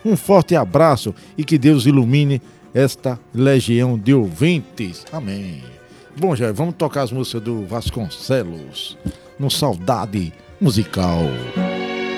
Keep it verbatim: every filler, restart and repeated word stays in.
Um forte abraço e que Deus ilumine esta legião de ouvintes. Amém. Bom, Jair, vamos tocar as músicas do Vasconcelos no Saudade Musical.